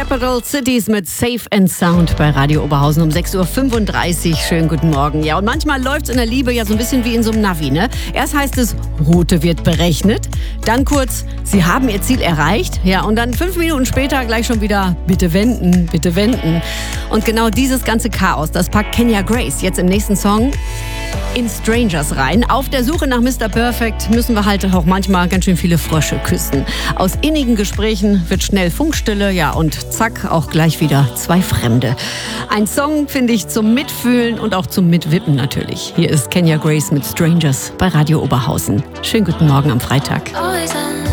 Capital Cities mit Safe and Sound bei Radio Oberhausen um 6.35 Uhr. Schönen guten Morgen. Ja, und manchmal läuft es in der Liebe ja so ein bisschen wie in so einem Navi, ne? Erst heißt es, Route wird berechnet. Dann kurz, Sie haben Ihr Ziel erreicht. Ja, und dann 5 Minuten später gleich schon wieder, bitte wenden, bitte wenden. Und genau dieses ganze Chaos, das packt Kenya Grace jetzt im nächsten Song in Strangers rein. Auf der Suche nach Mr. Perfect müssen wir halt auch manchmal ganz schön viele Frösche küssen. Aus innigen Gesprächen wird schnell Funkstille, ja, und zack, auch gleich wieder 2 Fremde. Ein Song, finde ich, zum Mitfühlen und auch zum Mitwippen natürlich. Hier ist Kenya Grace mit Strangers bei Radio Oberhausen. Schönen guten Morgen am Freitag.